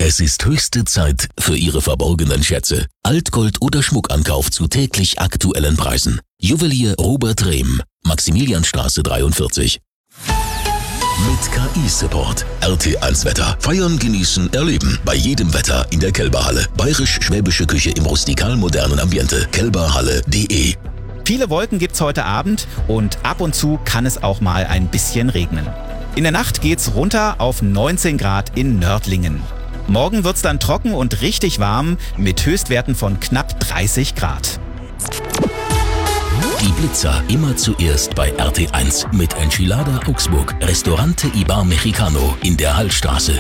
Es ist höchste Zeit für Ihre verborgenen Schätze. Altgold oder Schmuckankauf zu täglich aktuellen Preisen. Juwelier Robert Rehm, Maximilianstraße 43. Mit KI-Support. RT1 Wetter. Feiern, genießen, erleben. Bei jedem Wetter in der Kelberhalle. Bayerisch-schwäbische Küche im rustikal-modernen Ambiente. kelberhalle.de. Viele Wolken gibt's heute Abend und ab und zu kann es auch mal ein bisschen regnen. In der Nacht geht's runter auf 19 Grad in Nördlingen. Morgen wird's dann trocken und richtig warm mit Höchstwerten von knapp 30 Grad. Die Blitzer immer zuerst bei RT1 mit Enchilada Augsburg, Restaurante Ibar Mexicano in der Hallstraße.